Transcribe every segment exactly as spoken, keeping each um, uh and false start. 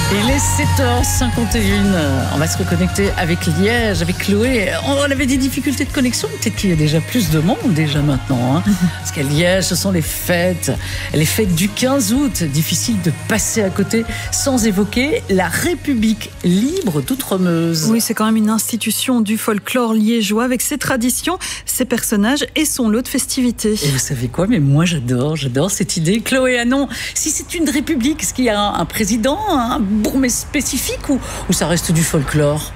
Il est sept heures cinquante et une. On va se reconnecter avec Liège, avec Chloé. On avait des difficultés de connexion. Peut-être qu'il y a déjà plus de monde déjà maintenant. Hein. Parce qu'à Liège, ce sont les fêtes. Les fêtes du quinze août. Difficile de passer à côté sans évoquer la République libre d'Outremeuse. Oui, c'est quand même une institution du folklore liégeois avec ses traditions, ses personnages et son lot de festivités. Et vous savez quoi? Mais moi, j'adore, j'adore cette idée. Chloé, ah non, si c'est une république, est-ce qu'il y a un, un président, un bourgmestre spécifique ou, ou ça reste du folklore?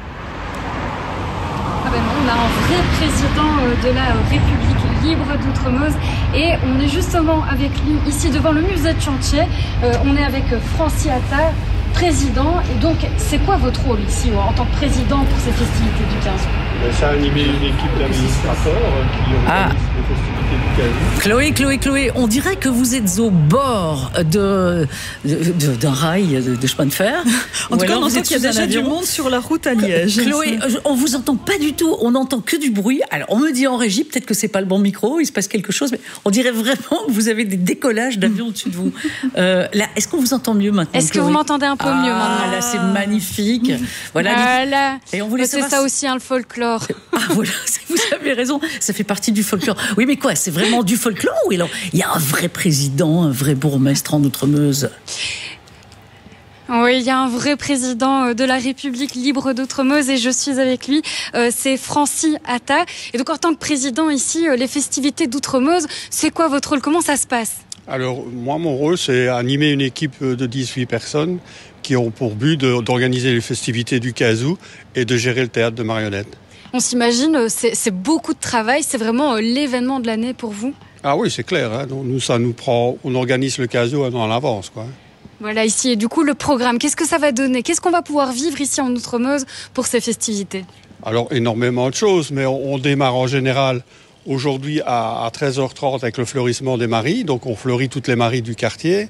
Ah ben non, on a un vrai président de la République libre d'Outremeuse et on est justement avec lui ici devant le musée de Chantier. Euh, on est avec Francis Attah, président. Et donc, c'est quoi votre rôle ici en tant que président pour ces festivités du quinze août? Ça a animé une équipe d'administrateurs qui organise ah. les festivités du quinze août. Chloé, Chloé, Chloé, on dirait que vous êtes au bord de, de, de, d'un rail de, de chemin de fer. En tout cas, on entend qu'il y a déjà du monde sur la route à Liège. Chloé, on vous entend pas du tout. On n'entend que du bruit. Alors, on me dit en régie, peut-être que c'est pas le bon micro, il se passe quelque chose, mais on dirait vraiment que vous avez des décollages d'avions au-dessus de vous. Euh, là, est-ce qu'on vous entend mieux maintenant? Est-ce que vous m'entendez un peu ah, mieux maintenant? Là, c'est magnifique. Voilà. voilà. Et on voulait c'est ça aussi, hein, le folklore. Ah voilà, vous avez raison, ça fait partie du folklore. Oui, mais quoi, c'est vraiment du folklore ou il y a un vrai président, un vrai bourgmestre en Outremeuse? Oui, il y a un vrai président de la République libre d'Outremeuse et je suis avec lui. Euh, c'est Francis Attah. Et donc, en tant que président ici, les festivités d'Outremeuse, c'est quoi votre rôle? Comment ça se passe? Alors, moi, mon rôle, c'est animer une équipe de dix-huit personnes qui ont pour but de, d'organiser les festivités du quinze août et de gérer le théâtre de marionnettes. On s'imagine, c'est, c'est beaucoup de travail, c'est vraiment l'événement de l'année pour vous? Ah oui, c'est clair. Hein. Donc, nous, ça nous prend, on organise le quinze août un an à l'avance, quoi. Voilà, ici, et du coup, le programme, qu'est-ce que ça va donner? Qu'est-ce qu'on va pouvoir vivre ici en Outremeuse pour ces festivités? Alors, énormément de choses, mais on, on démarre en général aujourd'hui à, à treize heures trente avec le fleurissement des maries. Donc, on fleurit toutes les maries du quartier.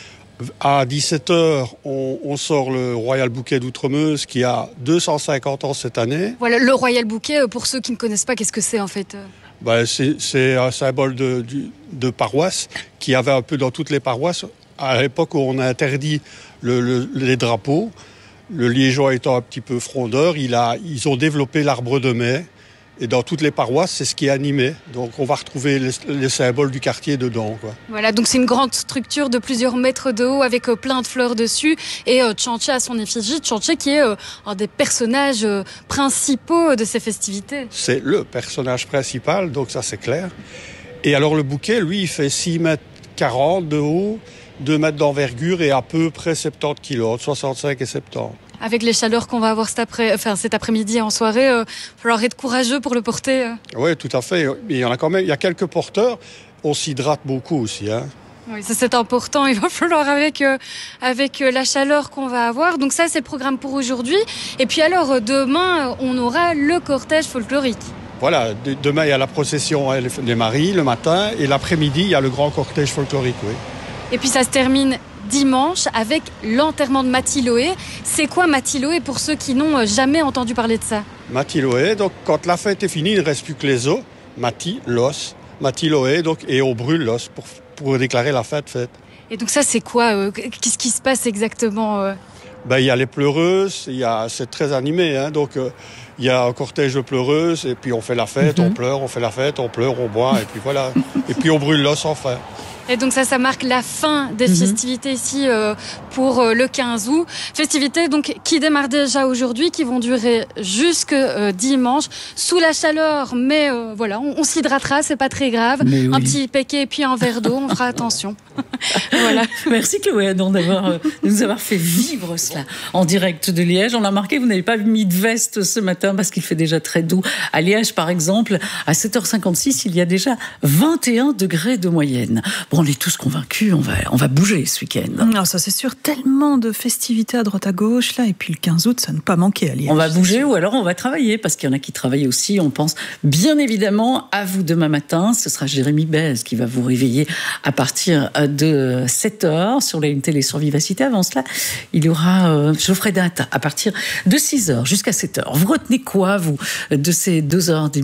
À dix-sept heures, on, on sort le Royal Bouquet d'Outremeuse qui a deux cent cinquante ans cette année. Voilà, le Royal Bouquet, pour ceux qui ne connaissent pas, qu'est-ce que c'est en fait? Ben, c'est, c'est un symbole de, de, de paroisse qui avait un peu dans toutes les paroisses. À l'époque où on a interdit le, le, les drapeaux, le liégeois étant un petit peu frondeur, il a, ils ont développé l'arbre de mai. Et dans toutes les paroisses, c'est ce qui est animé. Donc, on va retrouver les, les symboles du quartier dedans, quoi. Voilà, donc c'est une grande structure de plusieurs mètres de haut avec euh, plein de fleurs dessus. Et euh, Chantier à son effigie, Chantier qui est euh, un des personnages euh, principaux de ces festivités. C'est le personnage principal, donc ça c'est clair. Et alors le bouquet, lui, il fait six mètres quarante de haut, deux mètres d'envergure et à peu près soixante-dix kilos, entre soixante-cinq et soixante-dix. Avec les chaleurs qu'on va avoir cet, après, enfin, cet après-midi en soirée, il euh, va falloir être courageux pour le porter. Euh. Oui, tout à fait. Il y en a quand même, il y a quelques porteurs. On s'hydrate beaucoup aussi, hein. Oui, ça c'est important. Il va falloir avec euh, avec euh, la chaleur qu'on va avoir. Donc ça, c'est le programme pour aujourd'hui. Et puis alors euh, demain, on aura le cortège folklorique. Voilà, de, demain il y a la procession des maries le matin et l'après-midi il y a le grand cortège folklorique, oui. Et puis ça se termine dimanche avec l'enterrement de Mathiloé. C'est quoi Mathiloé pour ceux qui n'ont jamais entendu parler de ça? Mathiloé, donc quand la fête est finie, il ne reste plus que les os. Mathi, l'os. Mathiloé, donc, et on brûle l'os pour, pour déclarer la fête faite. Et donc ça c'est quoi euh, Qu'est-ce qui se passe exactement euh Ben, il y a les pleureuses, il y a, c'est très animé, hein, donc euh, il y a un cortège de pleureuses, et puis on fait la fête, mm-hmm. on pleure, on fait la fête, on pleure, on boit, et puis voilà. Et puis on brûle l'os enfin. Et donc ça, ça marque la fin des mmh. festivités ici euh, pour euh, le quinze août. Festivités donc qui démarrent déjà aujourd'hui, qui vont durer jusque euh, dimanche, sous la chaleur, mais euh, voilà, on, on s'hydratera, c'est pas très grave. Oui. Un petit péquet et puis un verre d'eau, on fera attention. Voilà. Merci Chloé Adam d'avoir, euh, de nous avoir fait vivre cela en direct de Liège. On a remarqué, vous n'avez pas mis de veste ce matin parce qu'il fait déjà très doux. À Liège, par exemple, à sept heures cinquante-six, il y a déjà vingt et un degrés de moyenne. Bon, on est tous convaincus, on va, on va bouger ce week-end. Non, ça c'est sûr, tellement de festivités à droite à gauche, là, et puis le quinze août, ça ne pas manquer à Liège. On va bouger ou alors on va travailler, parce qu'il y en a qui travaillent aussi. On pense bien évidemment à vous demain matin. Ce sera Jérémy Bèze qui va vous réveiller à partir de sept heures sur la télé sur Vivacité. Avant cela, il y aura euh, Geoffrey Data à partir de six heures jusqu'à sept heures. Vous retenez quoi, vous, de ces deux heures d'émission ?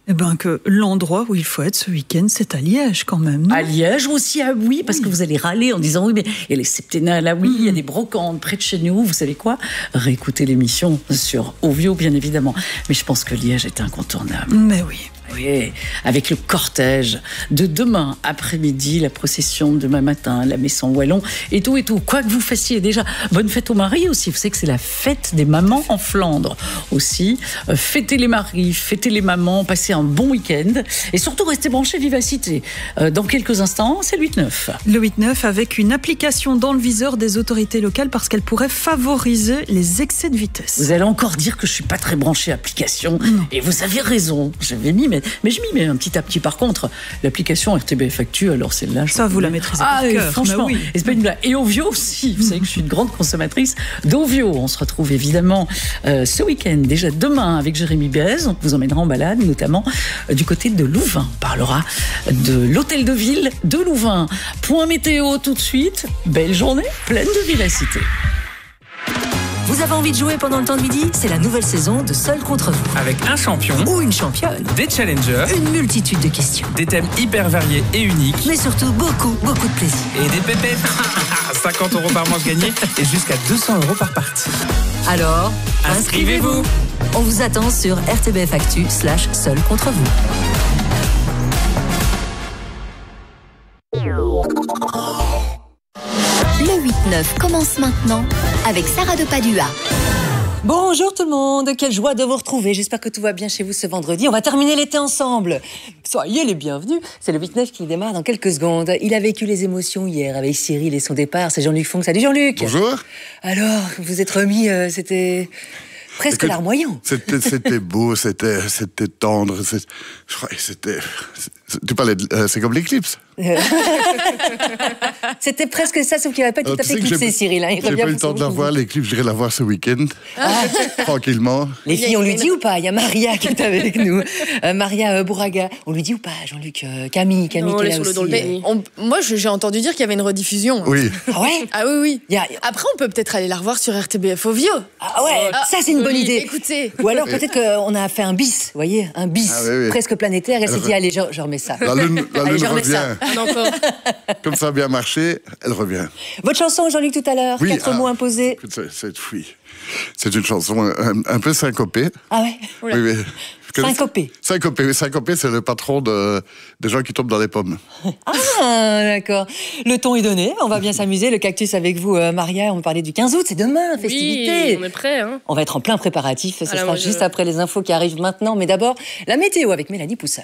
Eh ben que l'endroit où il faut être ce week-end, c'est à Liège quand même, non ? À Liège aussi, ah oui, parce oui. que vous allez râler en disant oui, mais il y a les septennales, là oui, il mmh. y a des brocantes près de chez nous, vous savez quoi ? Réécoutez l'émission sur Ovio, bien évidemment. Mais je pense que Liège est incontournable. Mais oui. Oui, avec le cortège de demain après-midi, la procession de demain matin, la messe en wallon et tout et tout. Quoi que vous fassiez déjà, bonne fête aux maris aussi. Vous savez que c'est la fête des mamans en Flandre aussi. Euh, fêtez les maris, fêtez les mamans, passez un bon week-end et surtout restez branchés Vivacité. Euh, dans quelques instants, c'est le huit neuf. Le huit neuf avec une application dans le viseur des autorités locales parce qu'elle pourrait favoriser les excès de vitesse. Vous allez encore dire que je suis pas très branchée application non. Et vous avez raison. J'avais mis mais Mais je m'y mets un petit à petit. Par contre, l'application R T B F Actu, alors celle-là... Ça, vous la maîtrisez ah, par cœur. Franchement, oui. Et c'est pas une blague. Et Ovio aussi. Vous savez que je suis une grande consommatrice d'Ovio. On se retrouve évidemment euh, ce week-end, déjà demain, avec Jérémy Béez. On vous emmènera en balade, notamment euh, du côté de Louvain. On parlera de l'hôtel de ville de Louvain. Point météo tout de suite. Belle journée, pleine de vivacité. Vous avez envie de jouer pendant le temps de midi ? C'est la nouvelle saison de Seul contre vous. Avec un champion ou une championne, des challengers, une multitude de questions, des thèmes hyper variés et uniques, mais surtout beaucoup, beaucoup de plaisir. Et des pépettes. cinquante euros par manche gagné et jusqu'à deux cents euros par partie. Alors, inscrivez-vous. inscrivez-vous. On vous attend sur R T B F Actu slash Seul contre vous. Le huit neuf commence maintenant avec Sarah de Padua. Bonjour tout le monde, quelle joie de vous retrouver. J'espère que tout va bien chez vous ce vendredi. On va terminer l'été ensemble. Soyez les bienvenus. C'est le huit neuf qui démarre dans quelques secondes. Il a vécu les émotions hier avec Cyril et son départ. C'est Jean-Luc Fonck. Salut Jean-Luc. Bonjour. Alors, vous êtes remis, euh, c'était... presque Écoute, larmoyant. C'était, c'était beau, c'était, c'était tendre. C'est, je crois que c'était... Tu parlais de... Euh, c'est comme l'éclipse. C'était presque ça, sauf qu'il n'avait pas tout à fait éclipsé, Cyril. Hein. Il j'ai pas eu le temps de la voir, l'éclipse, j'irai la voir ce week-end, ah. tranquillement. Les filles, on lui dit ou pas ? Il y a Maria qui est avec nous. Euh, Maria euh, Bouraga. On lui dit ou pas, Jean-Luc euh, Camille, Camille qui est là aussi. Mais on, moi, j'ai entendu dire qu'il y avait une rediffusion. Oui. Ah ouais ? Ah oui, oui. Y a... Après, on peut peut-être aller la revoir sur R T B F Ovio. Ah ouais, ah, ça c'est une bonne idée. Écoutez. Ou alors peut-être qu'on a fait un bis, vous voyez, un bis ah, oui, oui. presque planétaire. Elle s'est dit, allez, je, je remets ça. La lune, la allez, lune revient. Encore. Comme ça a bien marché, elle revient. Votre chanson, Jean-Luc, tout à l'heure, oui, quatre ah, mots imposés. C'est, c'est, oui. c'est une chanson un, un peu syncopée. Ah ouais oui, oui. Syncopée. Syncopée, oui, syncopée, c'est le patron de, des gens qui tombent dans les pommes. Ah, d'accord. Le ton est donné, on va bien s'amuser. Le cactus avec vous, euh, Maria, on va parler du quinze août, c'est demain, festivité. Oui, on est prêts. Hein. On va être en plein préparatif, ce Alors, sera je... juste après les infos qui arrivent maintenant. Mais d'abord, la météo avec Mélanie Pousseur.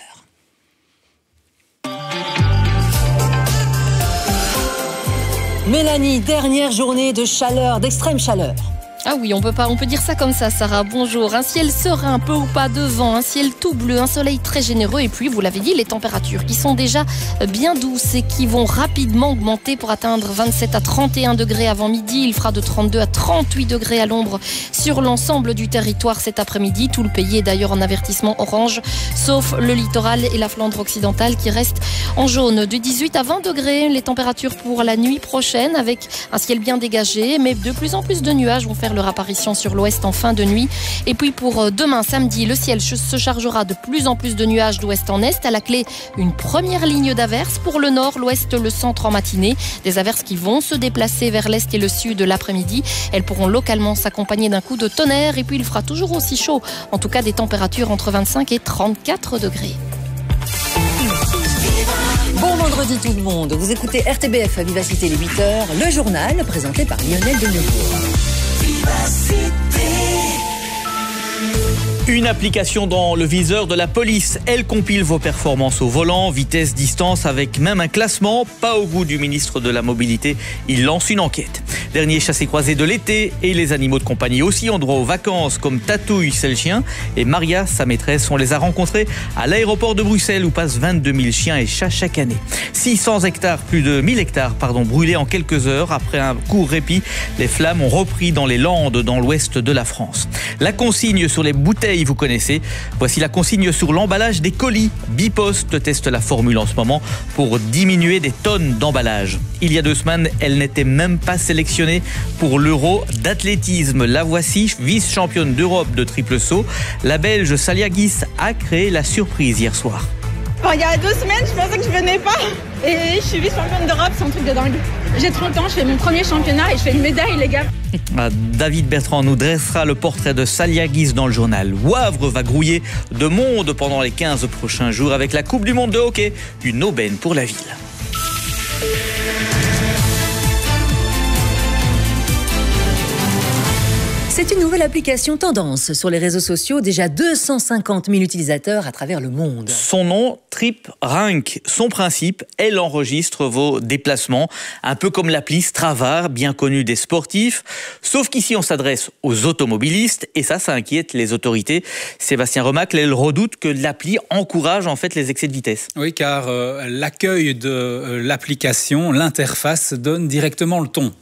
Mélanie, dernière journée de chaleur, d'extrême chaleur. Ah oui, on peut pas, on peut dire ça comme ça, Sarah. Bonjour. Un ciel serein, peu ou pas de vent, un ciel tout bleu, un soleil très généreux. Et puis, vous l'avez dit, les températures qui sont déjà bien douces et qui vont rapidement augmenter pour atteindre vingt-sept à trente et un degrés avant midi. Il fera de trente-deux à trente-huit degrés à l'ombre sur l'ensemble du territoire cet après-midi. Tout le pays est d'ailleurs en avertissement orange, sauf le littoral et la Flandre occidentale qui restent en jaune. De dix-huit à vingt degrés, les températures pour la nuit prochaine avec un ciel bien dégagé, mais de plus en plus de nuages vont faire leur apparition sur l'ouest en fin de nuit. Et puis pour demain samedi, le ciel se chargera de plus en plus de nuages d'ouest en est. À la clé, une première ligne d'averses pour le nord, l'ouest, le centre en matinée. Des averses qui vont se déplacer vers l'est et le sud l'après-midi. Elles pourront localement s'accompagner d'un coup de tonnerre. Et puis il fera toujours aussi chaud. En tout cas, des températures entre vingt-cinq et trente-quatre degrés. Bon vendredi tout le monde. Vous écoutez R T B F à Vivacité les huit heures, le journal présenté par Lionel Deneubourg. Une application dans le viseur de la police. Elle compile vos performances au volant, vitesse, distance, avec même un classement. Pas au goût du ministre de la Mobilité. Il lance une enquête. Dernier chassé-croisé de l'été et les animaux de compagnie aussi ont droit aux vacances comme Tatouille, c'est le chien, et Maria, sa maîtresse. On les a rencontrés à l'aéroport de Bruxelles où passent vingt-deux mille chiens et chats chaque année. six cents hectares, plus de mille hectares, pardon, brûlés en quelques heures. Après un court répit, les flammes ont repris dans les Landes, dans l'ouest de la France. La consigne sur les bouteilles Soleil, vous connaissez. Voici la consigne sur l'emballage des colis. Bipost teste la formule en ce moment pour diminuer des tonnes d'emballage. Il y a deux semaines, elle n'était même pas sélectionnée pour l'Euro d'athlétisme. La voici, vice-championne d'Europe de triple saut. La Belge Saliagis a créé la surprise hier soir. Bon, il y a deux semaines, je pensais que je venais pas. Et je suis vice-championne d'Europe, c'est un truc de dingue. J'ai trente ans, je fais mon premier championnat et je fais une médaille, les gars. David Bertrand nous dressera le portrait de Saliagis dans le journal. Wavre va grouiller de monde pendant les quinze prochains jours avec la Coupe du Monde de hockey. Une aubaine pour la ville. C'est une nouvelle application tendance sur les réseaux sociaux, déjà deux cent cinquante mille utilisateurs à travers le monde. Son nom, TripRank. Son principe, elle enregistre vos déplacements, un peu comme l'appli Strava, bien connue des sportifs. Sauf qu'ici, on s'adresse aux automobilistes et ça, ça inquiète les autorités. Sébastien Remacle, elle redoute que l'appli encourage en fait les excès de vitesse. Oui, car euh, l'accueil de euh, l'application, l'interface, donne directement le ton.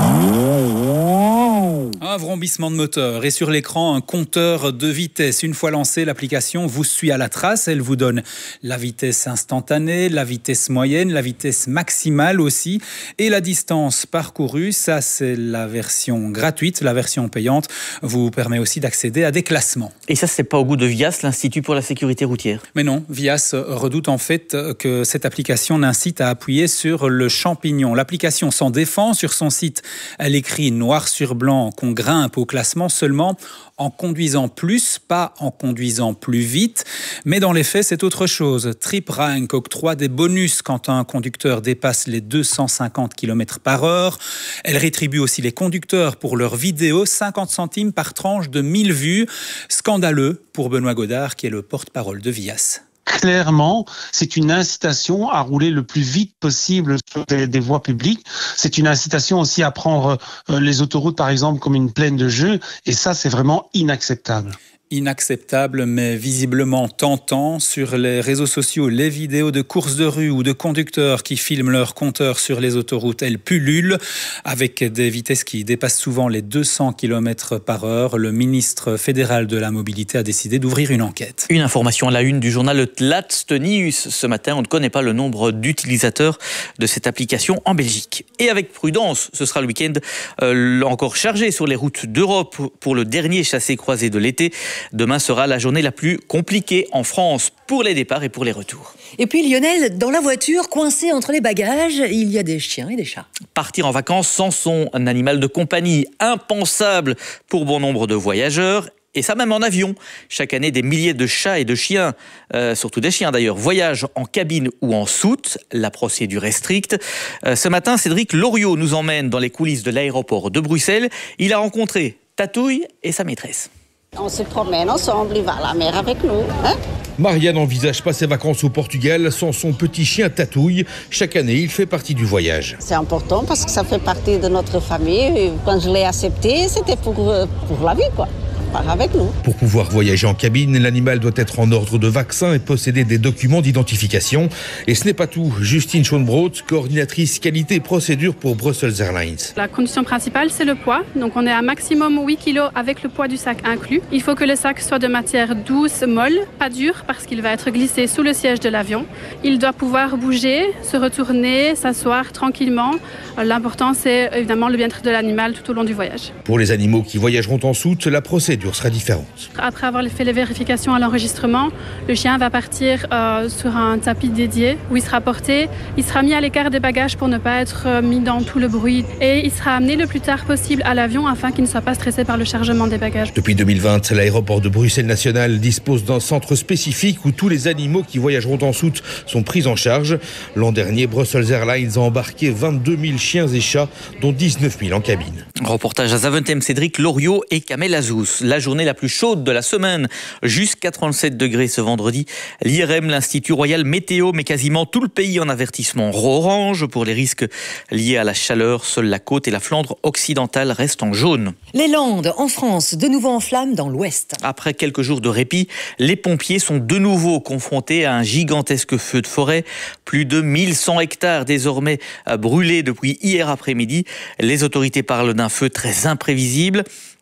Un vrombissement de moteur et sur l'écran un compteur de vitesse. Une fois lancée, l'application vous suit à la trace. Elle vous donne la vitesse instantanée, la vitesse moyenne, la vitesse maximale aussi et la distance parcourue. Ça, c'est la version gratuite. La version payante vous permet aussi d'accéder à des classements. Et ça, c'est pas au goût de Vias, l'Institut pour la sécurité routière. Mais non, Vias redoute en fait que cette application n'incite à appuyer sur le champignon. L'application s'en défend. Sur son site, elle écrit noir sur blanc qu'on grimpe au classement seulement en conduisant plus, pas en conduisant plus vite. Mais dans les faits, c'est autre chose. TripRank octroie des bonus quand un conducteur dépasse les deux cent cinquante kilomètres par heure. Elle rétribue aussi les conducteurs pour leurs vidéos, cinquante centimes par tranche de mille vues. Scandaleux pour Benoît Godard, qui est le porte-parole de Vias. Clairement, c'est une incitation à rouler le plus vite possible sur des, des voies publiques. C'est une incitation aussi à prendre euh, les autoroutes, par exemple, comme une plaine de jeu. Et ça, c'est vraiment inacceptable. Inacceptable, mais visiblement tentant. Sur les réseaux sociaux, les vidéos de courses de rue ou de conducteurs qui filment leur compteur sur les autoroutes, elles pullulent avec des vitesses qui dépassent souvent les deux cents kilomètres par heure. Le ministre fédéral de la mobilité a décidé d'ouvrir une enquête. Une information à la une du journal Laatste-Nieuws. Ce matin, on ne connaît pas le nombre d'utilisateurs de cette application en Belgique. Et avec prudence, ce sera le week-end euh, encore chargé sur les routes d'Europe pour le dernier chassé-croisé de l'été. Demain sera la journée la plus compliquée en France pour les départs et pour les retours. Et puis Lionel, dans la voiture, coincé entre les bagages, il y a des chiens et des chats. Partir en vacances sans son animal de compagnie, impensable pour bon nombre de voyageurs. Et ça même en avion. Chaque année, des milliers de chats et de chiens, euh, surtout des chiens d'ailleurs, voyagent en cabine ou en soute. La procédure est stricte. Euh, ce matin, Cédric Loriot nous emmène dans les coulisses de l'aéroport de Bruxelles. Il a rencontré Tatouille et sa maîtresse. On se promène ensemble, il va à la mer avec nous. Hein? Maria n'envisage pas ses vacances au Portugal sans son petit chien Tatouille. Chaque année, il fait partie du voyage. C'est important parce que ça fait partie de notre famille. Quand je l'ai accepté, c'était pour, pour la vie, quoi. Part avec nous. Pour pouvoir voyager en cabine, l'animal doit être en ordre de vaccin et posséder des documents d'identification. Et ce n'est pas tout. Justine Schoenbrot, coordinatrice qualité et procédure pour Brussels Airlines. La condition principale, c'est le poids. Donc on est à maximum huit kilos avec le poids du sac inclus. Il faut que le sac soit de matière douce, molle, pas dure, parce qu'il va être glissé sous le siège de l'avion. Il doit pouvoir bouger, se retourner, s'asseoir tranquillement. L'important, c'est évidemment le bien-être de l'animal tout au long du voyage. Pour les animaux qui voyageront en soute, la procédure sera différente. Après avoir fait les vérifications à l'enregistrement, le chien va partir euh, sur un tapis dédié où il sera porté, il sera mis à l'écart des bagages pour ne pas être mis dans tout le bruit et il sera amené le plus tard possible à l'avion afin qu'il ne soit pas stressé par le chargement des bagages. Depuis deux mille vingt, l'aéroport de Bruxelles National dispose d'un centre spécifique où tous les animaux qui voyageront en soute sont pris en charge. L'an dernier, Brussels Airlines a embarqué vingt-deux mille chiens et chats, dont dix-neuf mille en cabine. Reportage à Zaventem, Cédric Loriot et Kamel Azous. La journée la plus chaude de la semaine, jusqu'à trente-sept degrés ce vendredi. L'I R M, l'Institut Royal Météo, met quasiment tout le pays en avertissement orange pour les risques liés à la chaleur. Seule la côte et la Flandre occidentale restent en jaune. Les Landes, en France, de nouveau en flammes dans l'ouest. Après quelques jours de répit, les pompiers sont de nouveau confrontés à un gigantesque feu de forêt. Plus de mille cent hectares désormais brûlés depuis hier après-midi. Les autorités parlent d'un feu très imprévisible.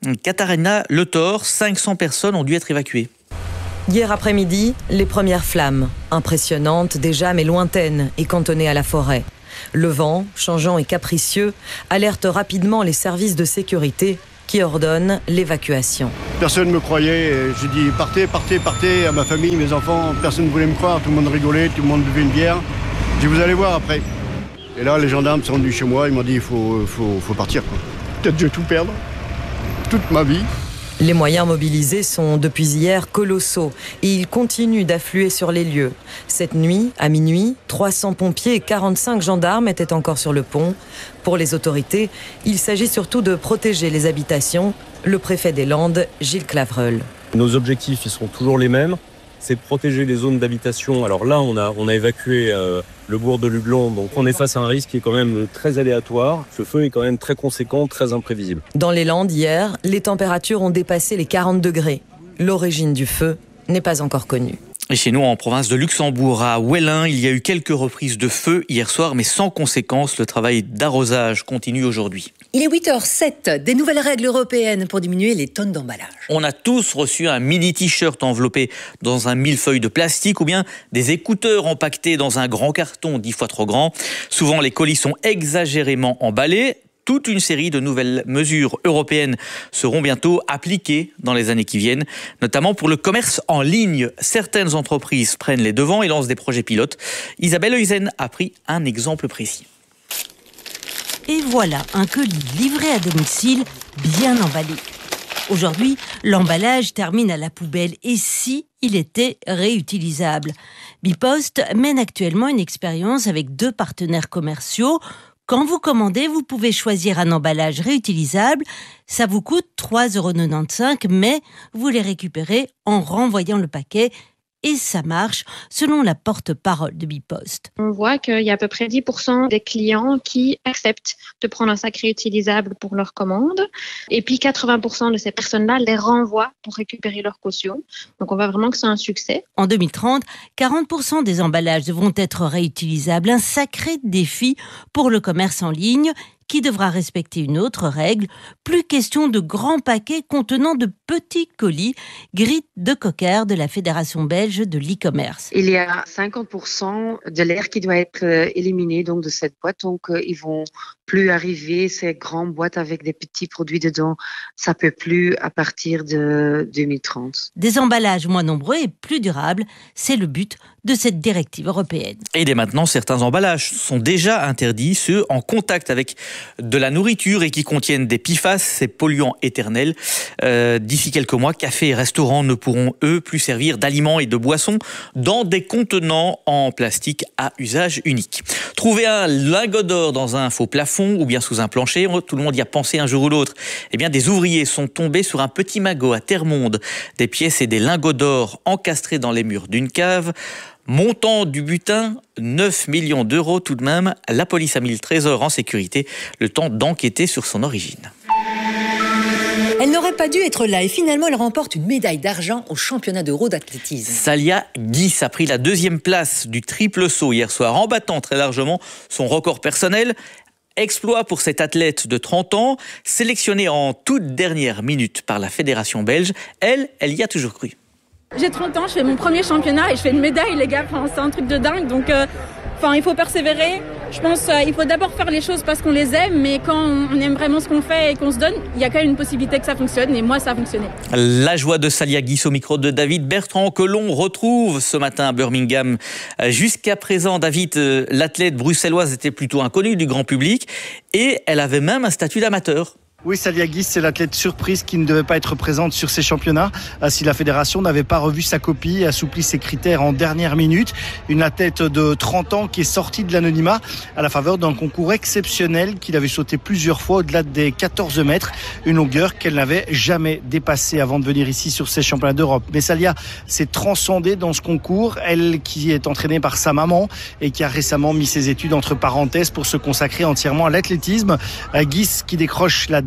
Katharina Le Thor, cinq cents personnes ont dû être évacuées. Hier après-midi, les premières flammes, impressionnantes déjà mais lointaines et cantonnées à la forêt. Le vent, changeant et capricieux, alerte rapidement les services de sécurité qui ordonnent l'évacuation. Personne ne me croyait, j'ai dit partez, partez, partez à ma famille, mes enfants, personne ne voulait me croire, tout le monde rigolait, tout le monde buvait une bière. J'ai dit vous allez voir après. Et là les gendarmes sont venus chez moi, ils m'ont dit il faut, faut, faut partir quoi. Peut-être je vais tout perdre, toute ma vie. Les moyens mobilisés sont depuis hier colossaux et ils continuent d'affluer sur les lieux. Cette nuit, à minuit, trois cents pompiers et quarante-cinq gendarmes étaient encore sur le pont. Pour les autorités, il s'agit surtout de protéger les habitations. Le préfet des Landes, Gilles Clavreul. Nos objectifs, ils sont toujours les mêmes. C'est de protéger les zones d'habitation. Alors là, on a, on a évacué euh, le bourg de Lublon, donc on est face à un risque qui est quand même très aléatoire. Ce feu est quand même très conséquent, très imprévisible. Dans les Landes, hier, les températures ont dépassé les quarante degrés. L'origine du feu n'est pas encore connue. Et chez nous, en province de Luxembourg, à Wellin, il y a eu quelques reprises de feu hier soir, mais sans conséquence. Le travail d'arrosage continue aujourd'hui. Il est huit heures sept, des nouvelles règles européennes pour diminuer les tonnes d'emballage. On a tous reçu un mini t-shirt enveloppé dans un millefeuille de plastique ou bien des écouteurs empaquetés dans un grand carton dix fois trop grand. Souvent, les colis sont exagérément emballés. Toute une série de nouvelles mesures européennes seront bientôt appliquées dans les années qui viennent, notamment pour le commerce en ligne. Certaines entreprises prennent les devants et lancent des projets pilotes. Isabelle Heusen a pris un exemple précis. Et voilà un colis livré à domicile, bien emballé. Aujourd'hui, l'emballage termine à la poubelle. Et si il était réutilisable ? Bipost mène actuellement une expérience avec deux partenaires commerciaux. Quand vous commandez, vous pouvez choisir un emballage réutilisable. Ça vous coûte trois euros quatre-vingt-quinze, mais vous les récupérez en renvoyant le paquet. Et ça marche, selon la porte-parole de Bipost. On voit qu'il y a à peu près dix pour cent des clients qui acceptent de prendre un sac réutilisable pour leur commande. Et puis quatre-vingts pour cent de ces personnes-là les renvoient pour récupérer leur caution. Donc on voit vraiment que c'est un succès. En deux mille trente, quarante pour cent des emballages devront être réutilisables. Un sacré défi pour le commerce en ligne, qui devra respecter une autre règle. Plus question de grands paquets contenant de petits colis. Grete de Cocker de la Fédération belge de l'e-commerce. Il y a cinquante pour cent de l'air qui doit être éliminé donc, de cette boîte. Donc, euh, ils vont plus arriver ces grandes boîtes avec des petits produits dedans. Ça peut plus à partir de deux mille trente. Des emballages moins nombreux et plus durables, c'est le but de cette directive européenne. Et dès maintenant, certains emballages sont déjà interdits, ceux en contact avec de la nourriture et qui contiennent des P F A S, ces polluants éternels. Euh, d'ici quelques mois, cafés et restaurants ne pourront, eux, plus servir d'aliments et de boissons dans des contenants en plastique à usage unique. Trouver un lingot d'or dans un faux plafond ou bien sous un plancher, tout le monde y a pensé un jour ou l'autre. Eh bien, des ouvriers sont tombés sur un petit magot à Termonde. Des pièces et des lingots d'or encastrés dans les murs d'une cave. Montant du butin, neuf millions d'euros tout de même. La police a mis le trésor en sécurité, le temps d'enquêter sur son origine. Elle n'aurait pas dû être là et finalement elle remporte une médaille d'argent au championnat d'Euro d'athlétisme. Salia Guis a pris la deuxième place du triple saut hier soir en battant très largement son record personnel. Exploit pour cette athlète de trente ans, sélectionnée en toute dernière minute par la fédération belge. Elle, elle y a toujours cru. J'ai trente ans, je fais mon premier championnat et je fais une médaille, les gars. Enfin, c'est un truc de dingue. Donc, euh, enfin, il faut persévérer. Je pense qu'il euh, faut d'abord faire les choses parce qu'on les aime, mais quand on aime vraiment ce qu'on fait et qu'on se donne, il y a quand même une possibilité que ça fonctionne. Et moi, ça a fonctionné. La joie de Salia Guis au micro de David Bertrand, que l'on retrouve ce matin à Birmingham. Jusqu'à présent, David, l'athlète bruxelloise était plutôt inconnue du grand public et elle avait même un statut d'amateur. Oui, Salia Guis, c'est l'athlète surprise qui ne devait pas être présente sur ces championnats. Si la fédération n'avait pas revu sa copie, assoupli ses critères en dernière minute. Une athlète de trente ans qui est sortie de l'anonymat à la faveur d'un concours exceptionnel qu'il avait sauté plusieurs fois au-delà des quatorze mètres. Une longueur qu'elle n'avait jamais dépassée avant de venir ici sur ces championnats d'Europe. Mais Salia s'est transcendée dans ce concours. Elle qui est entraînée par sa maman et qui a récemment mis ses études entre parenthèses pour se consacrer entièrement à l'athlétisme. Guis qui décroche la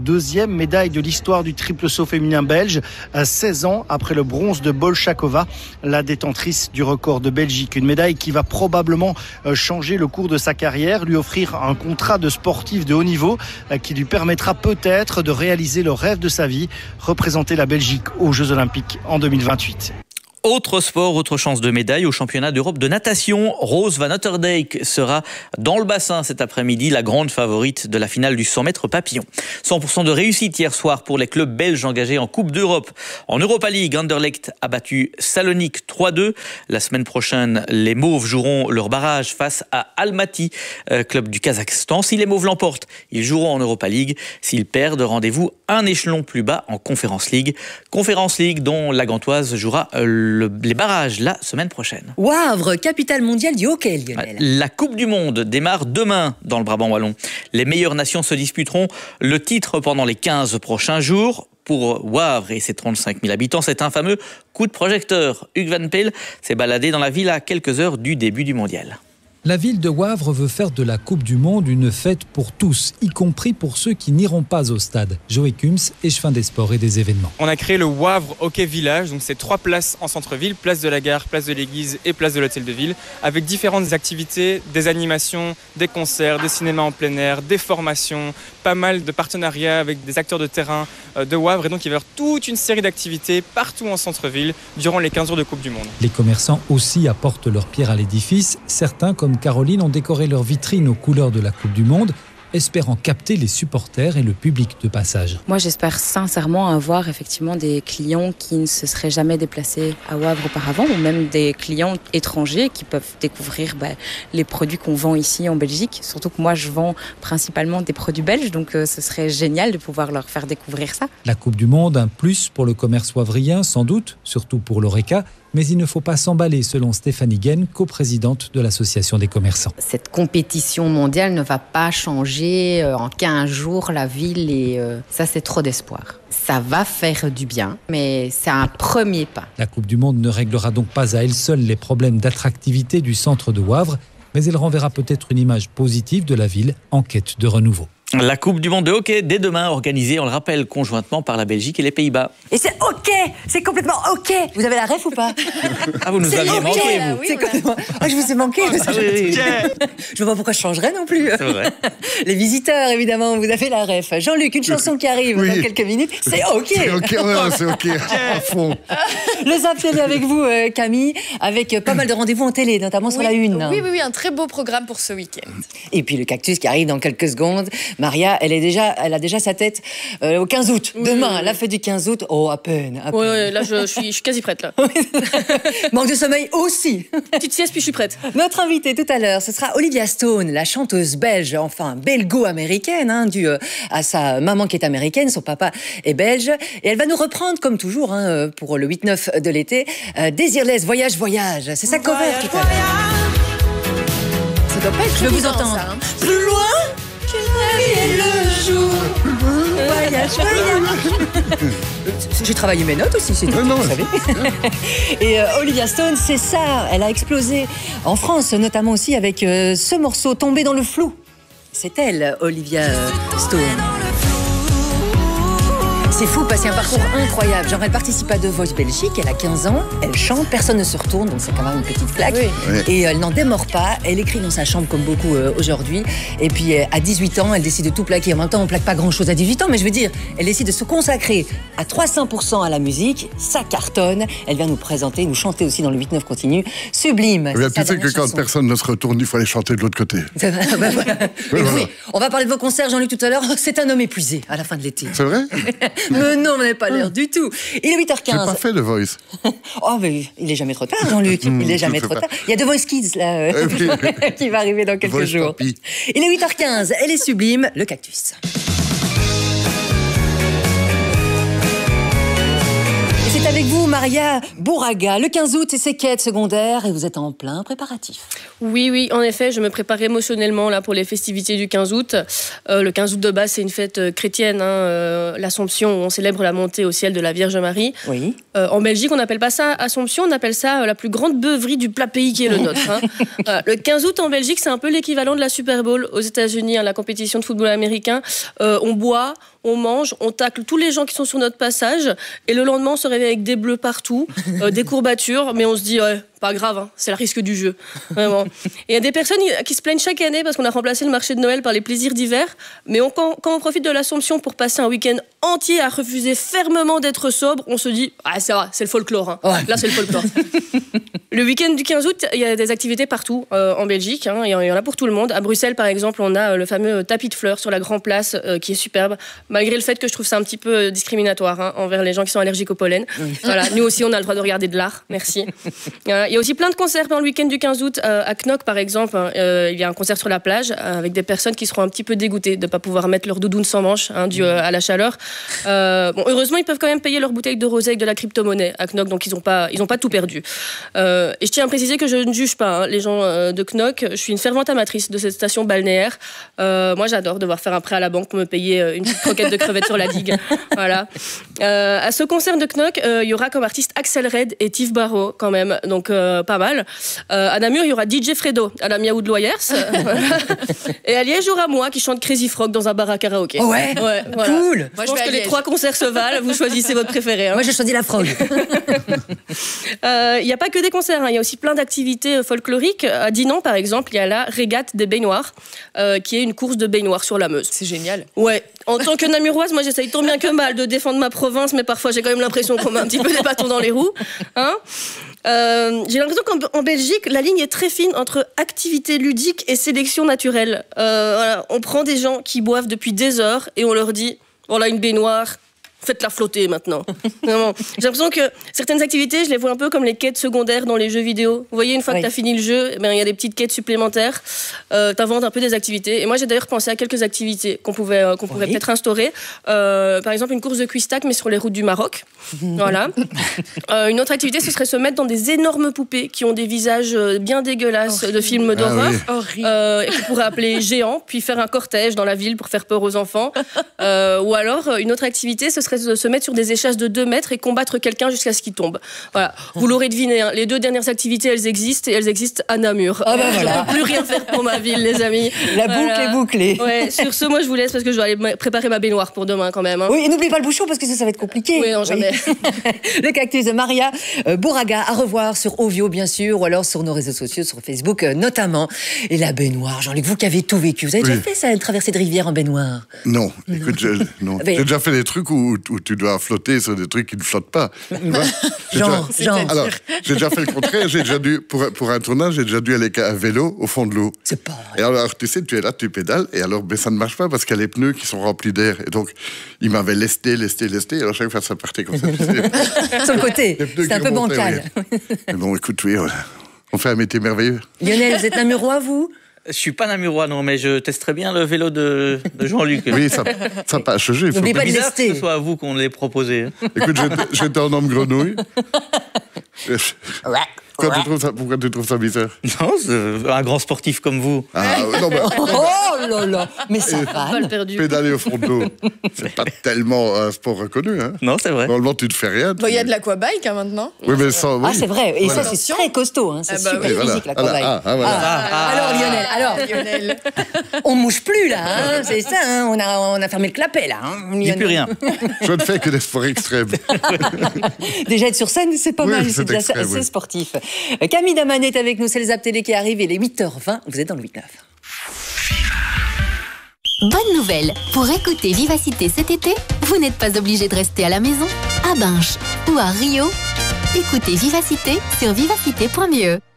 deuxième médaille de l'histoire du triple saut féminin belge, à seize ans après le bronze de Bolchakova, la détentrice du record de Belgique. Une médaille qui va probablement changer le cours de sa carrière, lui offrir un contrat de sportif de haut niveau qui lui permettra peut-être de réaliser le rêve de sa vie, représenter la Belgique aux Jeux Olympiques en deux mille vingt-huit. Autre sport, autre chance de médaille au championnat d'Europe de natation. Rose Van Otterdijk sera dans le bassin cet après-midi, la grande favorite de la finale du cent mètres papillon. cent pour cent de réussite hier soir pour les clubs belges engagés en Coupe d'Europe. En Europa League, Anderlecht a battu Salonique trois deux. La semaine prochaine, les Mauves joueront leur barrage face à Almaty, club du Kazakhstan. Si les Mauves l'emportent, ils joueront en Europa League. S'ils perdent, rendez-vous un échelon plus bas en Conference League. Conference League dont la Gantoise jouera le Le, les barrages la semaine prochaine. Wavre, capitale mondiale du hockey, Lionel. La Coupe du Monde démarre demain dans le Brabant wallon. Les meilleures nations se disputeront le titre pendant les quinze prochains jours. Pour Wavre et ses trente-cinq mille habitants, c'est un fameux coup de projecteur. Hugues Van Peel s'est baladé dans la ville à quelques heures du début du mondial. La ville de Wavre veut faire de la Coupe du Monde une fête pour tous, y compris pour ceux qui n'iront pas au stade. Joey Kums, échevin des sports et des événements. On a créé le Wavre Hockey Village, donc c'est trois places en centre-ville, place de la gare, place de l'église et place de l'hôtel de ville, avec différentes activités, des animations, des concerts, des cinémas en plein air, des formations, pas mal de partenariats avec des acteurs de terrain de Wavre. Et donc il va y avoir toute une série d'activités partout en centre-ville durant les quinze jours de Coupe du Monde. Les commerçants aussi apportent leur pierre à l'édifice. Certains, comme Caroline, ont décoré leurs vitrines aux couleurs de la Coupe du Monde, espérant capter les supporters et le public de passage. Moi, j'espère sincèrement avoir effectivement des clients qui ne se seraient jamais déplacés à Wavre auparavant, ou même des clients étrangers qui peuvent découvrir bah, les produits qu'on vend ici en Belgique. Surtout que moi, je vends principalement des produits belges, donc euh, ce serait génial de pouvoir leur faire découvrir ça. La Coupe du Monde, un plus pour le commerce wavrien, sans doute, surtout pour l'Horeca. Mais il ne faut pas s'emballer, selon Stéphanie Guen, coprésidente de l'Association des commerçants. Cette compétition mondiale ne va pas changer en quinze jours la ville et euh, ça, c'est trop d'espoir. Ça va faire du bien, mais c'est un premier pas. La Coupe du Monde ne réglera donc pas à elle seule les problèmes d'attractivité du centre de Wavre, mais elle renverra peut-être une image positive de la ville en quête de renouveau. La Coupe du Monde de hockey, dès demain, organisée, on le rappelle, conjointement par la Belgique et les Pays-Bas. Et c'est OK, c'est complètement OK. Vous avez la ref ou pas? Ah, vous nous c'est aviez okay, manqué, là, vous. oui, c'est complètement... ah, je vous ai manqué. Ah, oui, oui. Je vois pas pourquoi je changerais non plus. C'est vrai. Les visiteurs, évidemment, vous avez la ref. Jean-Luc, une chanson qui arrive oui. dans quelques minutes. C'est OK. C'est OK, ouais, c'est OK, à fond. Le Zap Télé avec vous, Camille, avec pas mal de rendez-vous en télé, notamment oui, sur la Une. Oui, oui, oui, un très beau programme pour ce week-end. Et puis le Cactus qui arrive dans quelques secondes. Maria, elle est déjà elle a déjà sa tête euh, au quinze août. Oui, Demain, oui. la fête du quinze août. Oh, à peine. À oui, peine. oui, là, je, je, suis, je suis quasi prête, là. Manque de sommeil aussi. Petite sieste, puis je suis prête. Notre invitée tout à l'heure, ce sera Olivia Stone, la chanteuse belge, enfin belgo-américaine, hein, due euh, à sa maman qui est américaine, son papa est belge. Et elle va nous reprendre, comme toujours, hein, pour le huit neuf de l'été, euh, Désirless, Voyage, Voyage. C'est sa cover voyage, tout à l'heure. Ça doit pas être Je veux vous évident, entendre. ça, hein. Plus loin et le jour. Voyage, voyage. J'ai travaillé mes notes aussi, c'est tout, non, vous savez. Et euh, Olivia Stone, c'est ça, elle a explosé en France, notamment aussi avec euh, ce morceau Tombé dans le flou. C'est elle, Olivia euh, Stone. C'est fou, parce qu'il y a un parcours incroyable. Genre, elle participe à The Voice Belgique, elle a quinze ans, elle chante, personne ne se retourne, donc c'est quand même une petite claque. Oui. Oui. Et euh, elle n'en démord pas, elle écrit dans sa chambre comme beaucoup euh, aujourd'hui. Et puis, euh, à dix-huit ans, elle décide de tout plaquer. En même temps, on plaque pas grand-chose à dix-huit ans, mais je veux dire, elle décide de se consacrer à trois cents pour cent à la musique, ça cartonne. Elle vient nous présenter, nous chanter aussi dans le huit neuf continu. Sublime. Eh bien, c'est tu sa sais que dernière quand chanson. personne ne se retourne, il faut aller chanter de l'autre côté. Ben voilà. Oui, voilà. Oui, on va parler de vos concerts, Jean-Luc, tout à l'heure. C'est un homme épuisé à la fin de l'été. C'est vrai? Mais non, on n'avait pas l'air du tout. Il est huit heures J'ai quinze. pas fait de Voice. Oh, mais il est jamais trop tard, Jean-Luc. Mmh, Il est jamais je sais trop pas. tard. Il y a The Voice Kids, là, euh, oui. qui va arriver dans quelques Voice jours. Papy. Il est huit heures quinze. Elle est sublime, le Cactus. Et c'est avec vous, Maria Bouraga. Le quinze août, c'est ses quêtes secondaires et vous êtes en plein préparatif. Oui, oui, en effet, je me prépare émotionnellement là, pour les festivités du quinze août. Euh, le quinze août de base, c'est une fête euh, chrétienne, hein, euh, l'Assomption, où on célèbre la montée au ciel de la Vierge Marie. Oui. Euh, en Belgique, on n'appelle pas ça Assomption, on appelle ça euh, la plus grande beuverie du plat pays qui est le nôtre. Hein. Voilà. Le quinze août en Belgique, c'est un peu l'équivalent de la Super Bowl aux États-Unis, hein, la compétition de football américain. Euh, on boit, on mange, on tacle tous les gens qui sont sur notre passage, et le lendemain, on se réveille avec des bleus partout, euh, des courbatures, mais on se dit, ouais, pas grave, hein, c'est le risque du jeu. Vraiment. Et il y a des personnes qui se plaignent chaque année parce qu'on a remplacé le marché de Noël par les plaisirs d'hiver, mais on, quand, quand on profite de l'Assomption pour passer un week-end entier à refuser fermement d'être sobre, on se dit, ah, c'est vrai, c'est le folklore. Hein. Ouais. Là, c'est le folklore. Le week-end du quinze août, il y a des activités partout euh, en Belgique. Hein, il y en a pour tout le monde. À Bruxelles, par exemple, on a euh, le fameux tapis de fleurs sur la Grand Place euh, qui est superbe, malgré le fait que je trouve ça un petit peu euh, discriminatoire hein, envers les gens qui sont allergiques au pollen. Oui. Voilà, nous aussi, on a le droit de regarder de l'art. Merci. Euh, il y a aussi plein de concerts pendant le week-end du quinze août. Euh, à Knock, par exemple, euh, il y a un concert sur la plage euh, avec des personnes qui seront un petit peu dégoûtées de ne pas pouvoir mettre leur doudoune sans manches hein, dû euh, à la chaleur. Euh, bon, heureusement, ils peuvent quand même payer leur bouteille de rosé avec de la crypto-monnaie à Knock, donc ils n'ont pas, ils ont pas tout perdu. Euh, et je tiens à préciser que je ne juge pas hein, les gens euh, de Knock. Je suis une fervente amatrice de cette station balnéaire. Euh, moi, j'adore devoir faire un prêt à la banque pour me payer euh, une petite croquette de crevettes sur la digue. Voilà. Euh, à ce concert de Knock, il euh, y aura comme artistes Axel Red et Tiff Barrow, quand même. Donc, euh, pas mal. Euh, à Namur, il y aura D J Fredo à la Miaou de Loyers. Voilà. Et à Liège, il y aura moi qui chante Crazy Frog dans un bar à karaoké. Oh ouais, ouais voilà. Cool. Je moi, pense je que les trois concerts se valent. Vous choisissez votre préféré. Hein. Moi, je choisis la Frog. Il euh, n'y a pas que des concerts. Il hein. y a aussi plein d'activités folkloriques. À Dinan, par exemple, il y a la régate des baignoires, euh, qui est une course de baignoires sur la Meuse. C'est génial. Ouais. En tant que namuroise, moi, j'essaye tant bien que mal de défendre ma province, mais parfois, j'ai quand même l'impression qu'on met un petit peu des bâtons dans les roues. Hein euh, j'ai l'impression qu'en Belgique, la ligne est très fine entre activité ludique et sélection naturelle. Euh, voilà. On prend des gens qui boivent depuis des heures et on leur dit, voilà une baignoire, faites-la flotter maintenant. Vraiment. J'ai l'impression que certaines activités, je les vois un peu comme les quêtes secondaires dans les jeux vidéo. Vous voyez, une fois oui. que tu as fini le jeu, il ben, y a des petites quêtes supplémentaires. Euh, tu inventes un peu des activités. Et moi, j'ai d'ailleurs pensé à quelques activités qu'on pouvait, euh, qu'on pourrait oui. peut-être instaurer. Euh, par exemple, une course de cuistac, mais sur les routes du Maroc. Voilà. Euh, une autre activité, ce serait se mettre dans des énormes poupées qui ont des visages bien dégueulasses oh, de films d'horreur. Ah, oui. euh, et qu'on pourrait appeler géants, puis faire un cortège dans la ville pour faire peur aux enfants. Euh, ou alors, une autre activité, ce serait de se mettre sur des échasses de deux mètres et combattre quelqu'un jusqu'à ce qu'il tombe. Voilà. Vous l'aurez deviné, hein, les deux dernières activités, elles existent et elles existent à Namur. Ah ben voilà. Je ne peux plus rien faire pour ma ville, les amis. La boucle voilà. est bouclée. Ouais, sur ce, moi, je vous laisse parce que je dois aller préparer ma baignoire pour demain quand même. Hein. Oui, et n'oubliez pas le bouchon parce que ça, ça va être compliqué. Oui, non, jamais. Oui. Le cactus de Maria euh, Bouraga, à revoir sur Ovio, bien sûr, ou alors sur nos réseaux sociaux, sur Facebook euh, notamment. Et la baignoire, Jean-Luc, vous qui avez tout vécu, vous avez oui. déjà fait ça, une traversée de rivière en baignoire? Non, écoute, je, non. Mais... j'ai déjà fait des trucs où, où tu dois flotter sur des trucs qui ne flottent pas. genre, déjà, genre. Alors, j'ai déjà fait le contraire. J'ai déjà dû, pour, pour un tournage, j'ai déjà dû aller à vélo au fond de l'eau. C'est pas vrai. Et alors, tu sais, tu es là, tu pédales, et alors, ben, ça ne marche pas parce qu'il y a les pneus qui sont remplis d'air. Et donc, il m'avait lesté, lesté, lesté. Et alors, chaque fois, ça partait comme ça. Sur le côté. C'est un peu bancal. Oui. Mais bon, écoute, oui, on fait un métier merveilleux. Lionel, vous êtes namurois, vous? Je suis pas namurois, non, mais je testerai bien le vélo de, de Jean-Luc. Oui, ça n'a pas changé. N'oubliez pas de bizarre lester. que ce soit à vous qu'on l'ait proposé. Écoute, j'étais en homme grenouille. Pourquoi tu trouves ça, pourquoi tu trouves ça bizarre? Non, c'est un grand sportif comme vous. Ah, non, bah, oh là là, mais ça va. Pédaler au fond de l'eau, c'est pas tellement un sport reconnu. Hein. Non, c'est vrai. Normalement, tu ne fais rien. Il bon, y a de l'aquabike hein, maintenant. Oui, mais ça. Oui. Ah, c'est vrai. Et voilà. ça, c'est très costaud. Hein. C'est ah bah super oui. physique, voilà. l'aquabike. Ah, ah, voilà. ah, ah, alors, Lionel, alors. Lionel. On ne mouche plus, là. Hein. C'est ça, hein. on, a, on a fermé le clapet, là. Hein. Il n'y a plus rien. Je ne fais que des sports extrêmes. Déjà, être sur scène, c'est pas oui, mal. C'est, c'est déjà extrême, assez oui. sportif. Camille Daman est avec nous, c'est le Zap Télé qui arrive, il est huit heures vingt, vous êtes dans le huit neuf. Bonne nouvelle, pour écouter Vivacité cet été, vous n'êtes pas obligé de rester à la maison. À Binche ou à Rio, écoutez Vivacité sur vivacité point b e.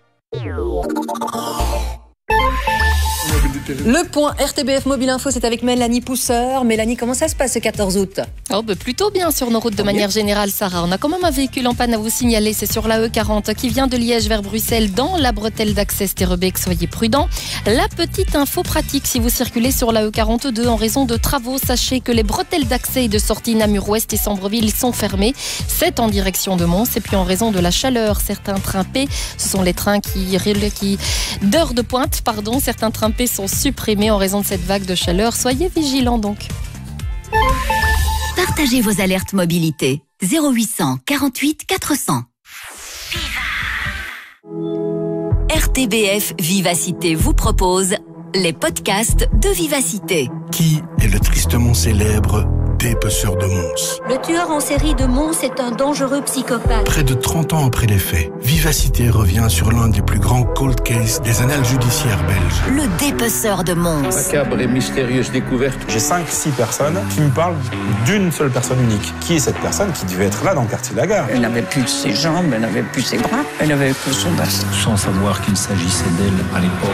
Le point R T B F Mobile Info, c'est avec Mélanie Pousseur. Mélanie, comment ça se passe ce quatorze août? Oh, bah plutôt bien sur nos routes de manière générale, Sarah. On a quand même un véhicule en panne à vous signaler. C'est sur la E quarante qui vient de Liège vers Bruxelles dans la bretelle d'accès Sterrebeek. Soyez prudents. La petite info pratique, si vous circulez sur la E quarante-deux en raison de travaux, sachez que les bretelles d'accès et de sortie Namur-Ouest et Sambreville sont fermées. C'est en direction de Mons. Et puis en raison de la chaleur, certains trains P, ce sont les trains qui, qui d'heure de pointe, pardon, certains trains P sont supprimés en raison de cette vague de chaleur. Soyez vigilants donc. Partagez vos alertes mobilité. zéro huit cent quarante-huit quatre cents. R T B F Vivacité vous propose les podcasts de Vivacité. Qui est le tristement célèbre dépeceur de Mons. Le tueur en série de Mons est un dangereux psychopathe. Près de trente ans après les faits, Vivacité revient sur l'un des plus grands cold cases des annales judiciaires belges. Le dépeceur de Mons. Macabre et mystérieuse découverte. J'ai cinq six personnes qui me parlent d'une seule personne unique. Qui est cette personne qui devait être là dans le quartier de la Gare? Elle n'avait plus ses jambes, elle n'avait plus ses bras, elle n'avait que son bassin. Sans savoir qu'il s'agissait d'elle à l'époque.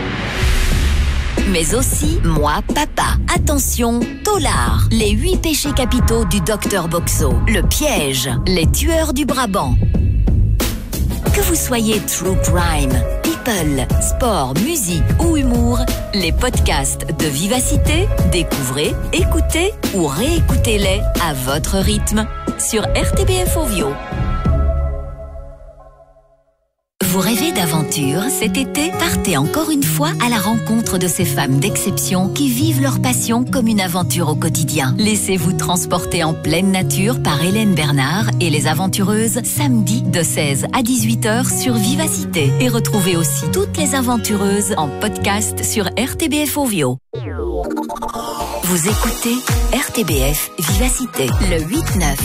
Mais aussi Moi Papa. Attention, Tolard. Les huit péchés capitaux du docteur Boxo. Le piège. Les tueurs du Brabant. Que vous soyez true crime, people, sport, musique ou humour, les podcasts de Vivacité, découvrez, écoutez ou réécoutez-les à votre rythme sur R T B F Ovio. Vous rêvez d'aventure cet été? Partez encore une fois à la rencontre de ces femmes d'exception qui vivent leur passion comme une aventure au quotidien. Laissez-vous transporter en pleine nature par Hélène Bernard et les Aventureuses samedi de seize à dix-huit heures sur Vivacité. Et retrouvez aussi toutes les Aventureuses en podcast sur R T B F Ovio. Vous écoutez R T B F Vivacité, le huit neuf.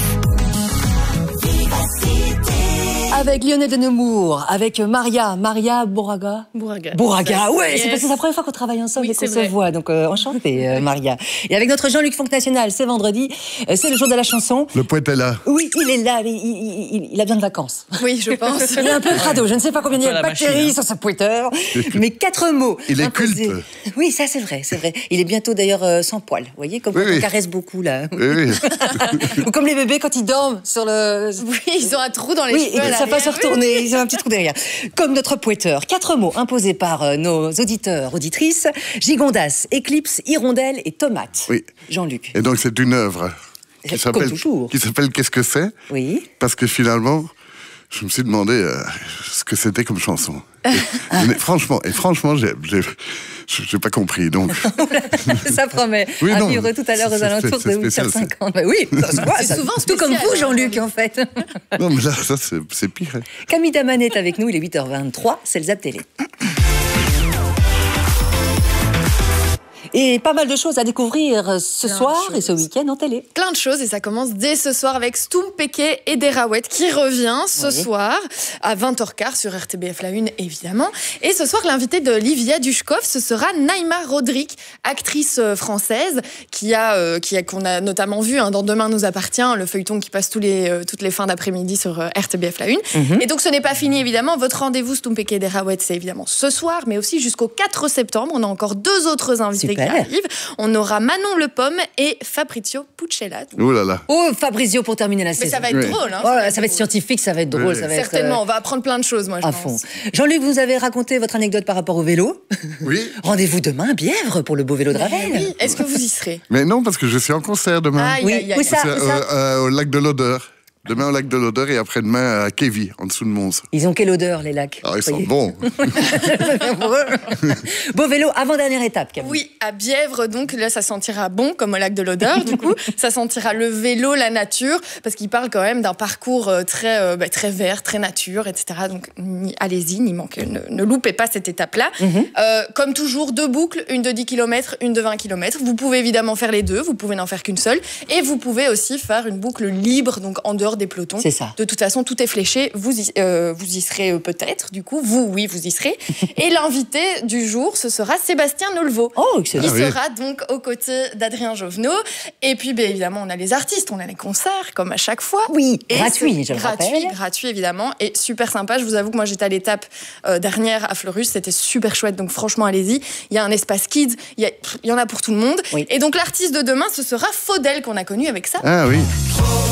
Avec Lionel de Nemours, avec Maria, Maria Bouraga. Bouraga. Bouraga, ouais, Yes. c'est parce que c'est la première fois qu'on travaille ensemble Oui, et qu'on c'est se vrai. voit, donc euh, enchantée euh, Maria. Et avec notre Jean-Luc Fonck National, c'est vendredi, euh, c'est le jour de la chanson. Le poète est là. Oui, il est là, mais il, il- il- il a besoin de vacances. Oui, je pense. Il est un peu crado, je ne sais pas combien il y a de Un peu à la bactéries machine, sur ce poêteur, mais quatre mots. Il est imposés. culte. Oui, ça c'est vrai, c'est vrai. Il est bientôt d'ailleurs euh, sans poils, vous voyez, comme Oui, quand on oui. caresse beaucoup là. Oui, oui. Ou comme les bébés quand ils dorment sur le... Oui, ils ont un trou dans les Oui, cheveux. et là, ça va se rien vu. retourner, ils ont un petit trou derrière. Comme notre poêteur. Quatre mots imposés par euh, nos auditeurs, auditrices. Gigondas, éclipse, hirondelle et tomate. Oui. Jean-Luc. Et donc c'est une œuvre qui Comme s'appelle toujours. qui s'appelle Qu'est-ce que c'est? Oui. Parce que finalement, je me suis demandé euh, ce que c'était comme chanson. Et, mais franchement, et franchement, j'ai, j'ai, j'ai pas compris. Donc, Ça promet. Oui, à non, vivre tout à l'heure aux c'est- alentours c'est de huit heures spécial, cinquante. Bah oui, ça se voit. C'est ça- souvent tout comme spécial, vous, hein, Jean-Luc, en fait. non, mais là, ça c'est, c'est pire. hein. Camille Daman est avec nous, il est huit heures vingt-trois, c'est le Zap Télé. Et pas mal de choses à découvrir ce Plein de soir choses. et ce week-end en télé. Plein de choses et ça commence dès ce soir avec Stoum Peke et Derawet qui revient ce Oui. soir à vingt heures quinze sur R T B F La Une évidemment. Et ce soir l'invité de Livia Dushkov ce sera Naïma Rodrigue, actrice euh, française qui a euh, qui a qu'on a notamment vu hein, dans Demain nous appartient, le feuilleton qui passe tous les euh, toutes les fins d'après-midi sur euh, R T B F La Une. Mhm. Et donc ce n'est pas fini évidemment, votre rendez-vous Stoum Peke et Derawet c'est évidemment ce soir mais aussi jusqu'au quatre septembre, on a encore deux autres invités Super. qui arrivent. On aura Manon Le Pomme et Fabrizio Puccella. Oh là là. Oh, Fabrizio pour terminer la Mais saison. ça va être Oui. drôle. Hein, Oh là là, ça va être scientifique, ça va être drôle. Oui. Ça va être, Certainement, euh, on va apprendre plein de choses, moi, je à pense. fond. Jean-Luc, vous avez raconté votre anecdote par rapport au vélo. Oui. Rendez-vous demain à Bièvre pour le beau vélo de Ravel. Oui. Est-ce que vous y serez? Mais non, parce que je suis en concert demain. Aïe, Oui, aïe, aïe. où ça, C'est, où ça euh, euh, au lac de l'Odeur. Demain au lac de l'Odeur et après-demain à Kévy, en dessous de Mons. Ils ont quelle odeur, les lacs? Ah, ils sont Voyez. bons. Beau vélo, avant-dernière étape, Camille. Oui, à Bièvre, donc là, ça sentira bon, comme au lac de l'Odeur, du coup. Ça sentira le vélo, la nature, parce qu'il parle quand même d'un parcours euh, très, euh, bah, très vert, très nature, et cetera. Donc, n'y- allez-y, n'y manquez, ne, ne loupez pas cette étape-là. Mhm. Euh, comme toujours, deux boucles, une de dix kilomètres, une de vingt kilomètres. Vous pouvez évidemment faire les deux, vous pouvez n'en faire qu'une seule. Et vous pouvez aussi faire une boucle libre, donc en dehors des pelotons. C'est ça. De toute façon, tout est fléché. Vous y, euh, vous y serez euh, peut-être, du coup. Vous, oui, vous y serez. Et l'invité du jour, ce sera Sébastien Nolvo. Oh, excellent. Qui Ah oui. sera donc aux côtés d'Adrien Jovenot. Et puis, bien évidemment, on a les artistes, on a les concerts, comme à chaque fois. Oui, Et gratuit, c'est je le gratuit, rappelle. gratuit, évidemment. Et super sympa. Je vous avoue que moi, j'étais à l'étape euh, dernière à Fleurus. C'était super chouette. Donc, franchement, allez-y. Il y a un espace kids. Il y, a- il y en a pour tout le monde. Oui. Et donc, l'artiste de demain, ce sera Faudel, qu'on a connu avec ça. Ah oui.